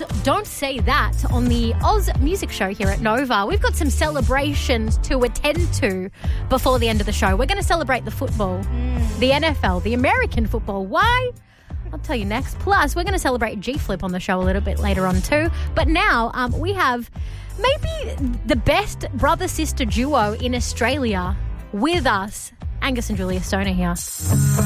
don't say that on the Oz Music Show here at Nova. We've got some celebrations to attend to before the end of the show. We're going to celebrate the football, the NFL, the American football. Why? I'll tell you next. Plus, we're going to celebrate G-Flip on the show a little bit later on too. But now we have maybe the best brother-sister duo in Australia with us. Angus and Julia Stoner here.